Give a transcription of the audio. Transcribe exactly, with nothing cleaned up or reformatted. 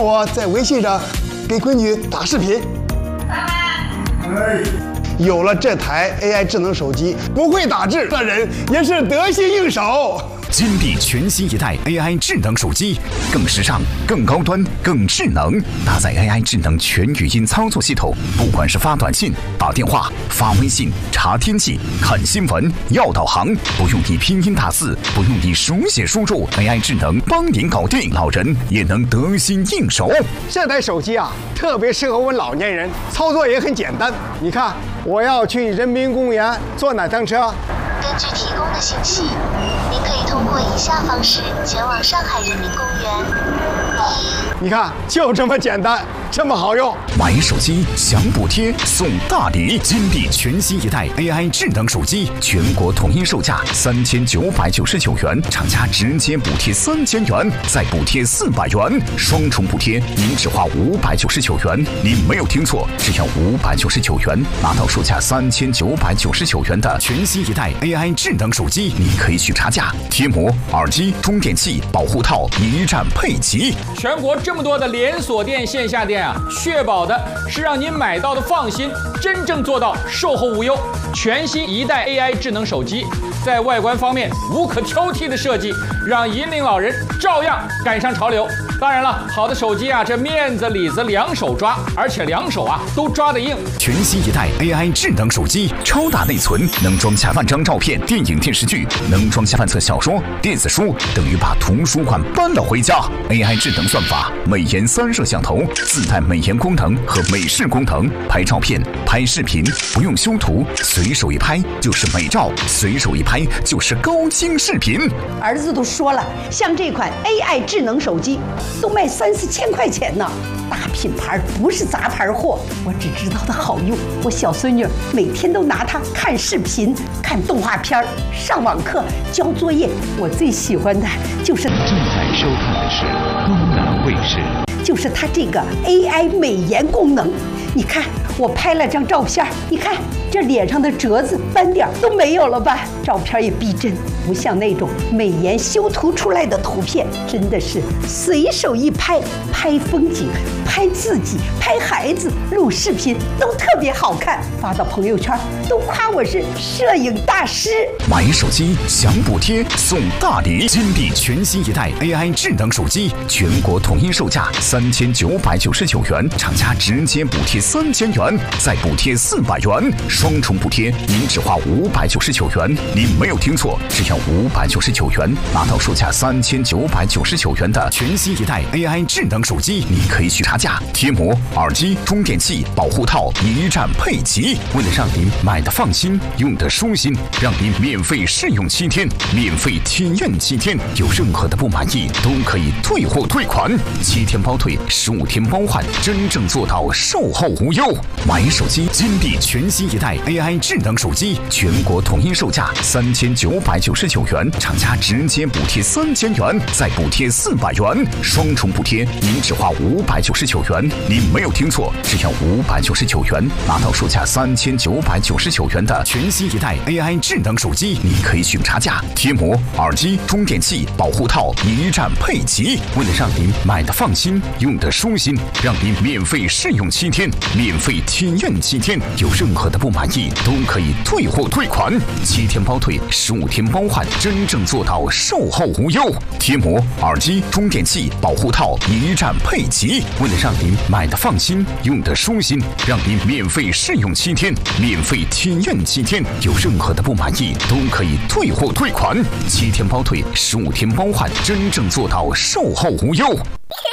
我在微信上给闺女打视频。哎，有了这台 A I 智能手机，不会打字的人也是得心应手。 金地全新一代 A I 智能手机，更时尚、更高端、更智能，搭载 A I 智能全语音操作系统，不管是发短信、打电话、发微信、查天气、看新闻、要导航，不用你拼音打字，不用你手写输入 ，A I 智能帮您搞定，老人也能得心应手。 这台手机啊，特别适合我们老年人，操作也很简单。你看，我要去人民公园坐哪趟车？ 根据提供的信息，您可以通过以下方式前往上海人民公园。一， 你看，就这么简单，这么好用。 买手机享补贴送大礼，金地全新一代 A I 智能手机，全国统一售价三千九百九十九元，厂家直接补贴三千元，再补贴四百元，双重补贴，您只花五百九十九元。您没有听错，只要五百九十九元，拿到售价三千九百九十九元的全新一代 A I 智能手机，你可以去查价，贴膜、耳机、充电器、保护套一站配齐。 全国这么多的连锁店、线下店啊，确保的是让您买到的放心，真正做到售后无忧。全新一代 A I 智能手机，在外观方面无可挑剔的设计，让引领老人照样赶上潮流。当然了，好的手机啊，这面子里子两手抓，而且两手啊都抓得硬。 全新一代 A I 智能手机，超大内存，能装下万张照片、电影、电视剧，能装下万册小说、电子书，等于把图书馆搬了回家。A I 智能算法，美颜三摄像头，自带美颜功能和美视功能，拍照片、拍视频不用修图，随手一拍就是美照，随手一拍就是高清视频。 儿子都说了，像这款 A I 智能手机都卖三四千块钱呢，大品牌不是杂牌货。我只知道它好用，我小孙女每天都拿它看视频、看动画片、上网课、交作业。我最喜欢的就是正在收看的是东南卫视， 就是它这个 A I 美颜功能。你看，我拍了张照片，你看这脸上的褶子、斑点都没有了吧？照片也逼真，不像那种美颜修图出来的图片，真的是随手一拍，拍风景、拍自己、拍孩子、录视频都特别好看，发到朋友圈都夸我是摄影大师。 买手机享补贴送大礼，金地全新一代 A I 智能手机，全国统一售价三千九百九十九元，厂家直接补贴三千元，再补贴四百元，双重补贴，您只花五百九十九元。您没有听错，只要五百九十九元，拿到售价三千九百九十九元的全新一代 A I 智能手机，你可以去查价，贴膜、耳机、充电器、保护套一站配齐。为了让您买的放心，用的舒心，让您免费试用七天，免费体验七天，有任何的不满意都可以退货退款，七天包退，十五天包换，真正做到售后无忧。买手机金地全新一代 A I 智能手机，全国统一售价三千九百九十九元，厂家直接补贴三千元，再补贴四百元，双重补贴，您只花五百九十九元。您没有听错，只要五百九十九元，拿到售价三千九百九十九元的全新一代 A I 智能手机，你可以去查价，贴膜、耳机、充电器、保护套一站配齐。为了让您买的放心，用的舒心，让您免费试用七天，免费体验七天，有任何的不满意都可以退货退款，七天包退，十五天包换，真正做到售后无忧。贴膜、耳机、充电器、保护套一站配齐。为了让您买的放心，用的舒心，让您免费试用七天，免费体验七天，有任何的不满意都可以退货退款，七天包退，十五天包换，真正做到售后无忧。